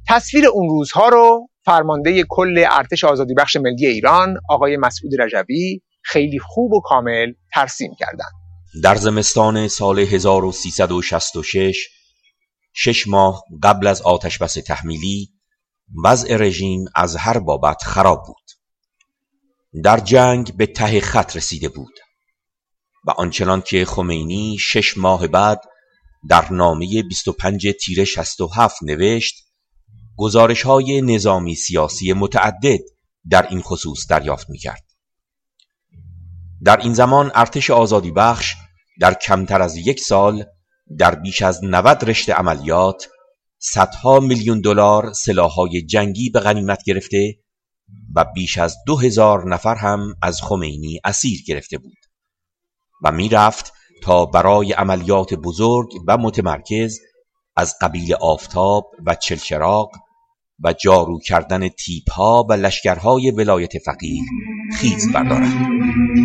تصویر اون روزها رو فرمانده کل ارتش آزادی بخش ملی ایران آقای مسعود رجوی خیلی خوب و کامل ترسیم کردند. در زمستان سال 1366 6 ماه قبل از آتشبس تحمیلی وضع رژیم از هر بابت خراب بود. در جنگ به ته خط رسیده بود و آنچنان که خمینی 6 ماه بعد در نامه 25 تیر 67 نوشت، گزارش‌های نظامی سیاسی متعدد در این خصوص دریافت می‌کرد. در این زمان ارتش آزادی بخش در کمتر از 1 سال در بیش از 90 رشته عملیات صدها میلیون دلار سلاح‌های جنگی به غنیمت گرفته و بیش از 2000 نفر هم از خمینی اسیر گرفته بود و می‌رفت تا برای عملیات بزرگ و متمرکز از قبیل آفتاب و چلچراغ و جارو کردن تیپ‌ها و لشکرهای ولایت فقیه خیز بردارد.